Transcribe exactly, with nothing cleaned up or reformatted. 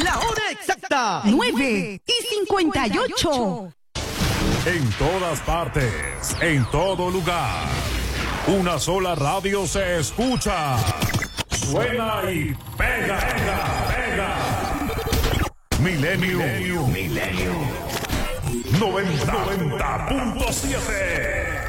La hora exacta, nueve y cincuenta y ocho. En todas partes, en todo lugar. Una sola radio se escucha. Suena y pega, pega, pega. Milenio. Milenio. noventa punto siete.